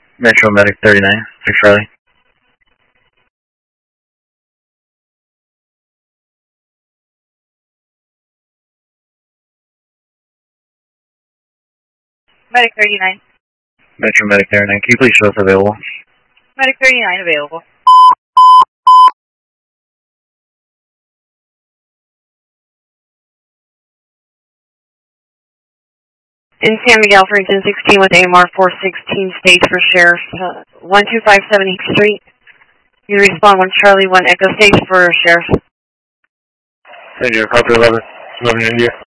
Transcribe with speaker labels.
Speaker 1: Metro Medic 39, for Charlie.
Speaker 2: Medic 39.
Speaker 1: Metro Medic 39, can you please show us available?
Speaker 2: Medic 39 available. In San Miguel, Farrington 16 with AMR 416, stage for Sheriff, 1257 East Street. You respond 1 Charlie 1 Echo, stage for Sheriff.
Speaker 1: Thank you, copy 11, 11 India.